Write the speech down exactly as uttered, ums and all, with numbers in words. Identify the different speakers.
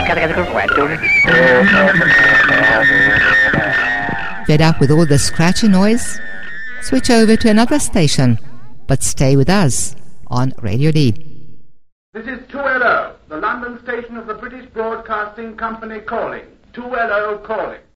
Speaker 1: Fed up with all the scratchy noise? Switch over to another station, but stay with us on Radio D.
Speaker 2: This is two L O, the London station of the British Broadcasting Company calling. two L O calling.